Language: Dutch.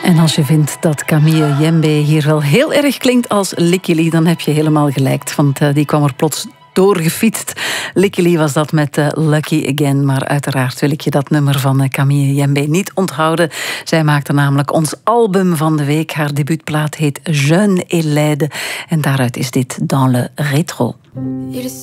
En als je vindt dat Camille Jembe hier wel heel erg klinkt als Likkily, dan heb je helemaal gelijk. Want die kwam er plots doorgefietst. Likkily was dat met Lucky Again. Maar uiteraard wil ik je dat nummer van Camille Jembe niet onthouden. Zij maakte namelijk ons album van de week. Haar debuutplaat heet Jeune et Laide. En daaruit is dit Dans le Rétro.